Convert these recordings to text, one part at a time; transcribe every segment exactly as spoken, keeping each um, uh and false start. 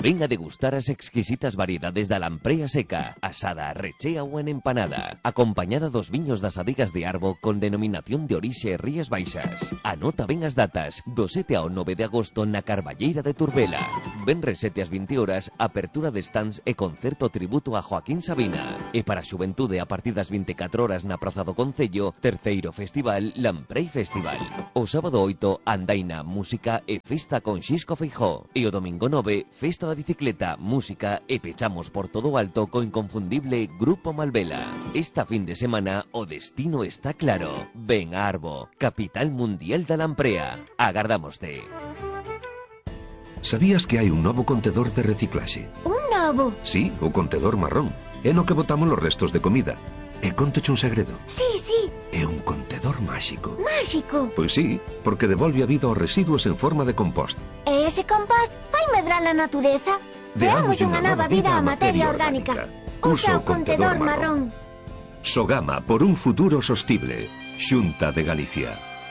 Ven a degustar as exquisitas variedades da lamprea seca, asada, rechea ou en empanada, acompañada dos viños das adigas de Arbo con denominación de orixe Rías Baixas. Anota ben as datas, do sete ao nove de agosto na Carballeira de Turbela. Venres sete ás vinte horas, apertura de stands e concerto tributo a Joaquín Sabina. E para a xuventude a partir das vinte e catro horas na Praza do Concello, terceiro festival Lamprei Festival. O sábado oito, andaina, música e festa con Xisco Feijó. E o domingo nove, festa da bicicleta, música e pechamos por todo o alto co inconfundible Grupo Malvela. Esta fin de semana o destino está claro. Ven a Arbo, capital mundial da lamprea. Agardámoste. Sabías que hai un novo contedor de reciclaxe? Un novo? Sí, o contedor marrón. É no que botamos os restos de comida. E contoche un segredo. Sí, sí. É un contedor máxico. Máxico? Pois sí, porque devolve a vida aos residuos en forma de compost. E ese compost vai medrar a natureza? Deamos unha nova vida á materia orgánica. Usa o contedor marrón. Sogama por un futuro sostible. Xunta de Galicia.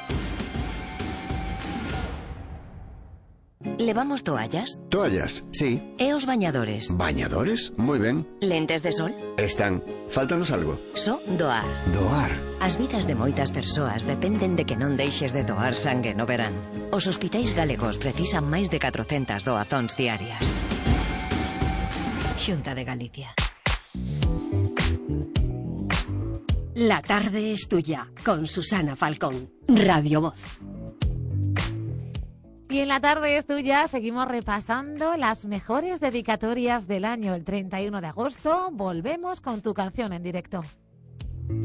¿Levamos toallas? Toallas, sí. E os bañadores? ¿Bañadores? Muy ben. Lentes de sol? Están. Fáltanos algo. So doar. Doar. As vidas de moitas persoas dependen de que non deixes de doar sangue no verán. Os hospitais galegos precisan máis de catrocentas doazóns diarias. Xunta de Galicia. La tarde es tuya, con Susana Falcón, Radio Voz. Y en la tarde es tuya, seguimos repasando las mejores dedicatorias del año. El treinta y uno de agosto volvemos con tu canción en directo.